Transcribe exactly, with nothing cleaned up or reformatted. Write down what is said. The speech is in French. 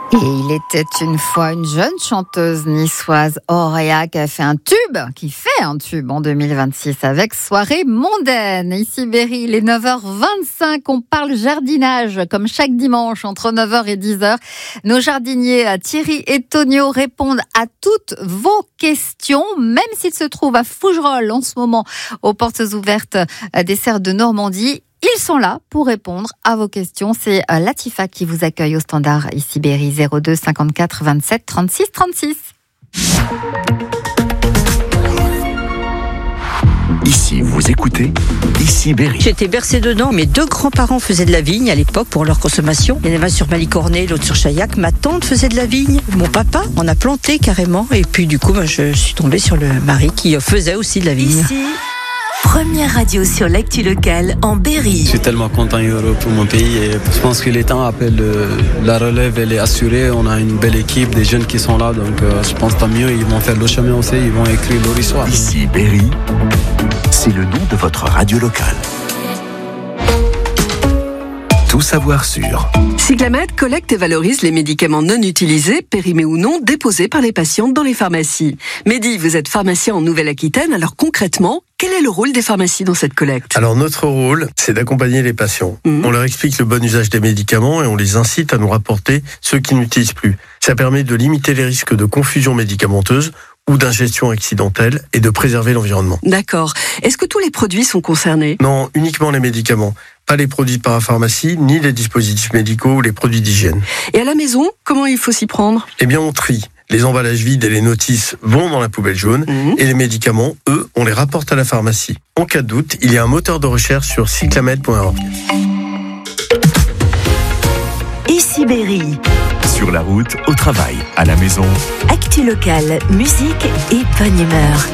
Et il était une fois une jeune chanteuse niçoise, Auréa, qui a fait un tube, qui fait un tube en deux mille vingt-six avec Soirée mondaine. Ici Berry, il est neuf heures vingt-cinq, on parle jardinage comme chaque dimanche entre neuf heures et dix heures. Nos jardiniers Thierry et Tonio répondent à toutes vos questions, même s'ils se trouvent à Fougerolles en ce moment, aux portes ouvertes des Serres de Normandie. Ils sont là pour répondre à vos questions. C'est Latifa qui vous accueille au standard ici Berry, zéro deux cinquante-quatre vingt-sept trente-six trente-six. Ici, vous écoutez Ici Berry. J'étais bercée dedans. Mes deux grands-parents faisaient de la vigne à l'époque pour leur consommation. Il y en avait un sur Malicornet, l'autre sur Chaillac. Ma tante faisait de la vigne. Mon papa en a planté carrément. Et puis du coup, ben, je suis tombée sur le mari qui faisait aussi de la vigne. Ici, première radio sur l'actu locale en Berry. Je suis tellement content heureux pour mon pays et je pense que les temps appellent euh, la relève, elle est assurée. On a une belle équipe, des jeunes qui sont là, donc euh, je pense tant mieux. Ils vont faire le chemin aussi, ils vont écrire leur histoire. Ici Berry, c'est le nom de votre radio locale. Tout savoir sur Cyclamed collecte et valorise les médicaments non utilisés, périmés ou non, déposés par les patientes dans les pharmacies. Mehdi, vous êtes pharmacien en Nouvelle-Aquitaine, alors concrètement, quel est le rôle des pharmacies dans cette collecte ? Alors notre rôle, c'est d'accompagner les patients. Mmh. On leur explique le bon usage des médicaments et on les incite à nous rapporter ceux qu'ils n'utilisent plus. Ça permet de limiter les risques de confusion médicamenteuse ou d'ingestion accidentelle et de préserver l'environnement. D'accord. Est-ce que tous les produits sont concernés ? Non, uniquement les médicaments. Pas les produits de parapharmacie, ni les dispositifs médicaux ou les produits d'hygiène. Et à la maison, comment il faut s'y prendre ? Eh bien, on trie. Les emballages vides et les notices vont dans la poubelle jaune mmh. et les médicaments, eux, on les rapporte à la pharmacie. En cas de doute, il y a un moteur de recherche sur cyclamed point org. Ici Berry. Sur la route, au travail, à la maison. Actu locale, musique et bonne humeur.